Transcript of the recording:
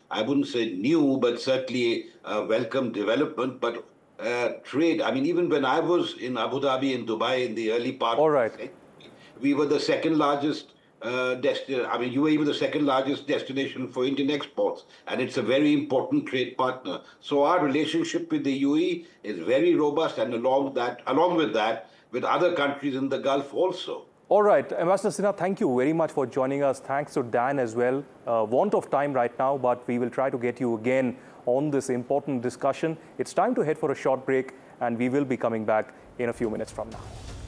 I wouldn't say new, but certainly a welcome development. But trade, I mean, even when I was in Abu Dhabi and Dubai in the early part All of the right. century, we were the second largest I mean, UAE was the second largest destination for Indian exports, and it's a very important trade partner. So our relationship with the UAE is very robust, and along with that, with other countries in the Gulf also. All right, Ambassador Sinha, thank you very much for joining us. Thanks to Dan as well. Want of time right now, but we will try to get you again on this important discussion. It's time to head for a short break, and we will be coming back in a few minutes from now.